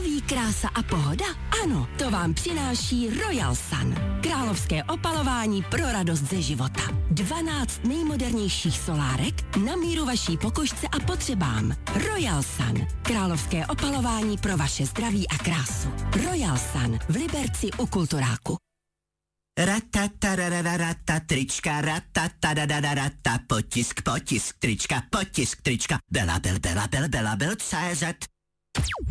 Zdraví, krása a pohoda? Ano, to vám přináší Royal Sun. Královské opalování pro radost ze života. 12 nejmodernějších solárek na míru vaší pokožce a potřebám. Royal Sun. Královské opalování pro vaše zdraví a krásu. Royal Sun v Liberci u Kulturáku. Ratatarararata trička, ratatadadadata, potisk trička, Bela Bel CZ.